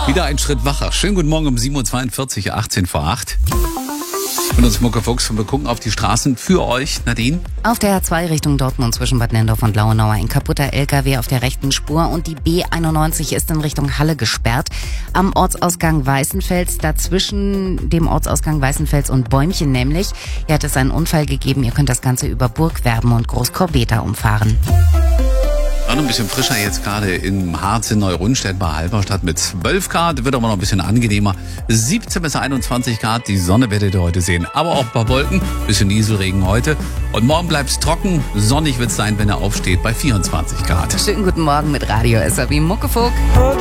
Wieder ein Schritt wacher. Schönen guten Morgen um 7.42 Uhr, 18 vor 8. Und uns Muckefuchs und wir gucken auf die Straßen für euch. Nadine? Auf der A2 Richtung Dortmund zwischen Bad Nendorf und Lauenau ein kaputter LKW auf der rechten Spur und die B91 ist in Richtung Halle gesperrt. Am Ortsausgang Weißenfels, dazwischen dem Ortsausgang Weißenfels und Bäumchen nämlich. Hier hat es einen Unfall gegeben. Ihr könnt das Ganze über Burgwerben und Großkorbeta umfahren. Auch noch ein bisschen frischer jetzt gerade im Harz in Neurunstedt bei Halberstadt mit 12 Grad. Wird aber noch ein bisschen angenehmer. 17 bis 21 Grad. Die Sonne werdet ihr heute sehen. Aber auch ein paar Wolken. Bisschen Nieselregen heute. Und morgen bleibt's trocken. Sonnig wird's sein, wenn er aufsteht bei 24 Grad. Schönen guten Morgen mit Radio SAB Muckefuck.